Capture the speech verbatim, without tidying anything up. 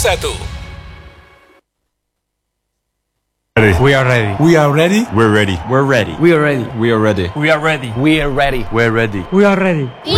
satu. We are ready. We are ready. We're ready. We're ready. We are ready. We are ready. We are ready. We are ready. We're ready. We are ready.